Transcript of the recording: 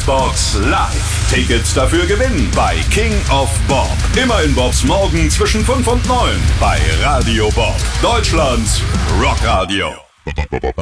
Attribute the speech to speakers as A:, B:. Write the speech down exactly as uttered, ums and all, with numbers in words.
A: Box live. Tickets dafür gewinnen bei King of Bob. Immer in Bobs Morgen zwischen fünf und neun bei Radio Bob. Deutschlands Rockradio.